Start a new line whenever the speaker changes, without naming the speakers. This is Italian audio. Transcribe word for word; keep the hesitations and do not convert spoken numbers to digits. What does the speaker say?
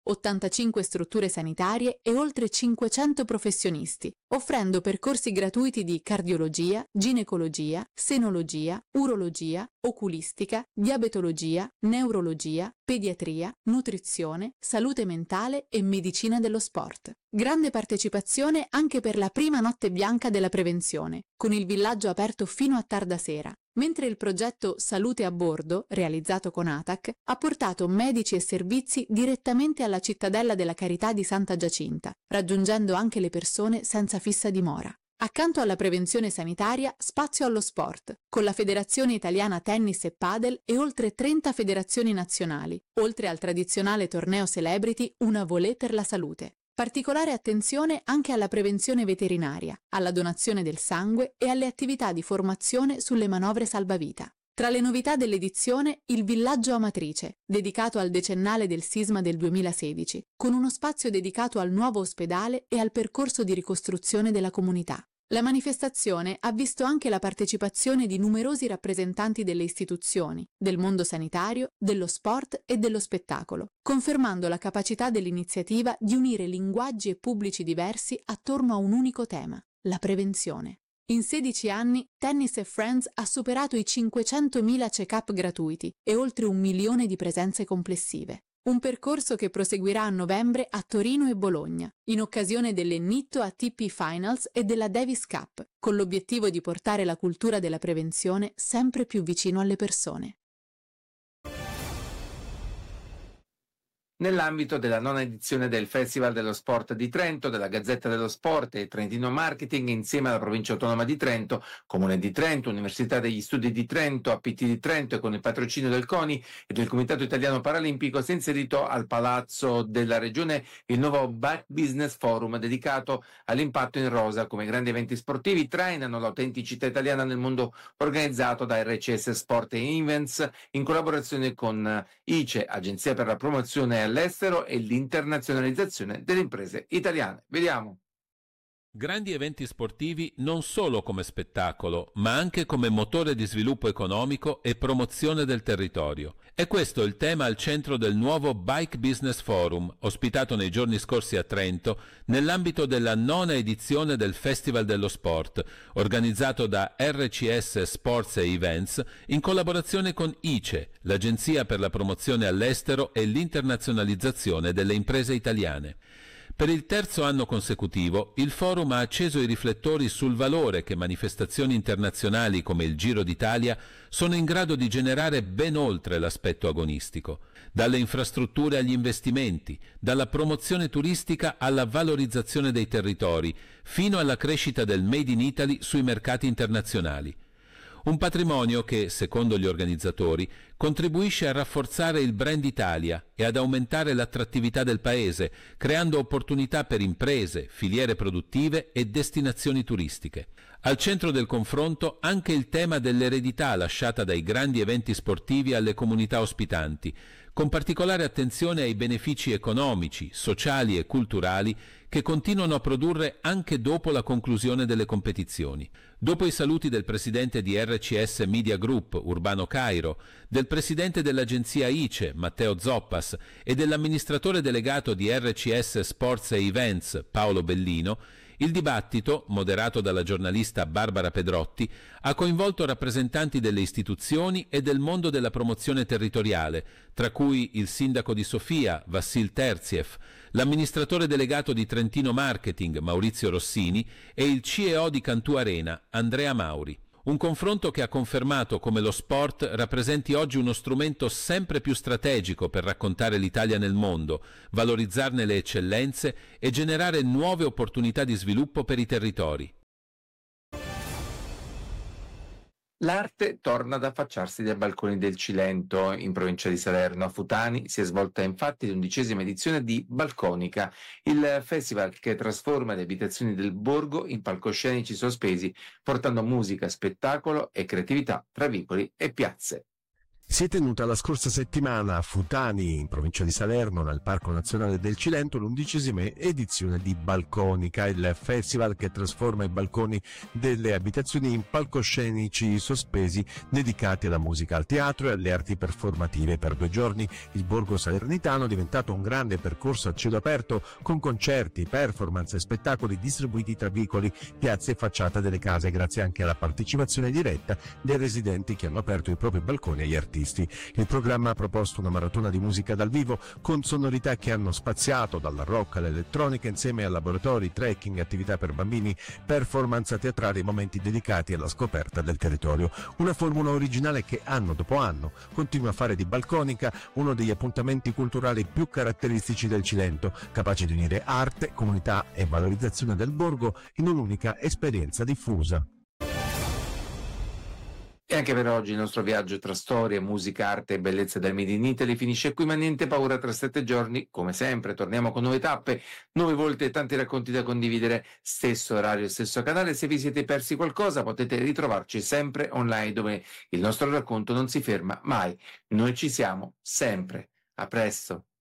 ottantacinque strutture sanitarie e oltre cinquecento professionisti, offrendo percorsi gratuiti di cardiologia, ginecologia, senologia, urologia, oculistica, diabetologia, neurologia, pediatria, nutrizione, salute mentale e medicina dello sport. Grande partecipazione anche per la prima notte bianca della prevenzione, con il villaggio aperto fino a tarda sera, mentre il progetto Salute a Bordo, realizzato con A T A C, ha portato medici e servizi direttamente alla cittadella della Carità di Santa Giacinta, raggiungendo anche le persone senza fissa dimora. Accanto alla prevenzione sanitaria, spazio allo sport, con la Federazione Italiana Tennis e Padel e oltre trenta federazioni nazionali, oltre al tradizionale torneo Celebrity Una Volée per la Salute. Particolare attenzione anche alla prevenzione veterinaria, alla donazione del sangue e alle attività di formazione sulle manovre salvavita. Tra le novità dell'edizione, il Villaggio Amatrice, dedicato al decennale del sisma del duemilasedici, con uno spazio dedicato al nuovo ospedale e al percorso di ricostruzione della comunità. La manifestazione ha visto anche la partecipazione di numerosi rappresentanti delle istituzioni, del mondo sanitario, dello sport e dello spettacolo, confermando la capacità dell'iniziativa di unire linguaggi e pubblici diversi attorno a un unico tema, la prevenzione. In sedici anni, Tennis and Friends ha superato i cinquecentomila check-up gratuiti e oltre un milione di presenze complessive. Un percorso che proseguirà a novembre a Torino e Bologna, in occasione delle Nitto A T P Finals e della Davis Cup, con l'obiettivo di portare la cultura della prevenzione sempre più vicino alle persone.
Nell'ambito della nona edizione del Festival dello Sport di Trento, della Gazzetta dello Sport e Trentino Marketing, insieme alla Provincia Autonoma di Trento, Comune di Trento, Università degli Studi di Trento, A P T di Trento e con il patrocinio del CONI e del Comitato Italiano Paralimpico, si è inserito al Palazzo della Regione il nuovo Bike Business Forum dedicato all'impatto in rosa. Come grandi eventi sportivi trainano l'autenticità italiana nel mondo organizzato da R C S Sport e Events in collaborazione con I C E, Agenzia per la Promozione all'estero e l'internazionalizzazione delle imprese italiane. Vediamo.
Grandi eventi sportivi non solo come spettacolo, ma anche come motore di sviluppo economico e promozione del territorio. È questo il tema al centro del nuovo Bike Business Forum, ospitato nei giorni scorsi a Trento, nell'ambito della nona edizione del Festival dello Sport, organizzato da R C S Sports e Events, in collaborazione con I C E, l'Agenzia per la Promozione all'estero e l'internazionalizzazione delle imprese italiane. Per il terzo anno consecutivo, il forum ha acceso i riflettori sul valore che manifestazioni internazionali come il Giro d'Italia sono in grado di generare ben oltre l'aspetto agonistico. Dalle infrastrutture agli investimenti, dalla promozione turistica alla valorizzazione dei territori, fino alla crescita del Made in Italy sui mercati internazionali. Un patrimonio che, secondo gli organizzatori, contribuisce a rafforzare il brand Italia e ad aumentare l'attrattività del paese, creando opportunità per imprese, filiere produttive e destinazioni turistiche. Al centro del confronto anche il tema dell'eredità lasciata dai grandi eventi sportivi alle comunità ospitanti, con particolare attenzione ai benefici economici, sociali e culturali che continuano a produrre anche dopo la conclusione delle competizioni. Dopo i saluti del presidente di R C S Media Group, Urbano Cairo, del presidente dell'agenzia I C E, Matteo Zoppas, e dell'amministratore delegato di R C S Sports e Events, Paolo Bellino, il dibattito, moderato dalla giornalista Barbara Pedrotti, ha coinvolto rappresentanti delle istituzioni e del mondo della promozione territoriale, tra cui il sindaco di Sofia, Vassil Terziev, l'amministratore delegato di Trentino Marketing, Maurizio Rossini, e il C E O di Cantù Arena, Andrea Mauri. Un confronto che ha confermato come lo sport rappresenti oggi uno strumento sempre più strategico per raccontare l'Italia nel mondo, valorizzarne le eccellenze e generare nuove opportunità di sviluppo per i territori.
L'arte torna ad affacciarsi dai balconi del Cilento. In provincia di Salerno, a Futani, si è svolta infatti l'undicesima edizione di Balconica, il festival che trasforma le abitazioni del borgo in palcoscenici sospesi, portando musica, spettacolo e creatività tra vicoli e piazze.
Si è tenuta la scorsa settimana a Futani, in provincia di Salerno, nel Parco Nazionale del Cilento, l'undicesima edizione di Balconica, il festival che trasforma i balconi delle abitazioni in palcoscenici sospesi dedicati alla musica, al teatro e alle arti performative. Per due giorni il borgo salernitano è diventato un grande percorso a cielo aperto con concerti, performance e spettacoli distribuiti tra vicoli, piazze e facciata delle case, grazie anche alla partecipazione diretta dei residenti che hanno aperto i propri balconi agli artisti. Il programma ha proposto una maratona di musica dal vivo con sonorità che hanno spaziato dalla rock all'elettronica, insieme a laboratori, trekking, attività per bambini, performance teatrali e momenti dedicati alla scoperta del territorio. Una formula originale che anno dopo anno continua a fare di Balconica uno degli appuntamenti culturali più caratteristici del Cilento, capace di unire arte, comunità e valorizzazione del borgo in un'unica esperienza diffusa.
E anche per oggi il nostro viaggio tra storia, musica, arte e bellezza del Made in Italy finisce qui, ma niente paura, tra sette giorni, come sempre, torniamo con nuove tappe, nuove volte e tanti racconti da condividere, stesso orario, stesso canale. Se vi siete persi qualcosa potete ritrovarci sempre online, dove il nostro racconto non si ferma mai. Noi ci siamo sempre. A presto.